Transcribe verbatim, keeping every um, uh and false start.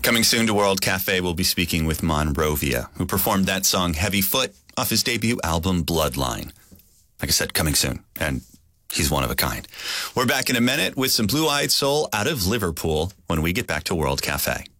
Coming soon to World Cafe, we'll be speaking with Monrovia, who performed that song Heavy Foot off his debut album Bloodline. Like I said, coming soon, and he's one of a kind. We're back in a minute with some Blue Eyed Soul out of Liverpool when we get back to World Cafe.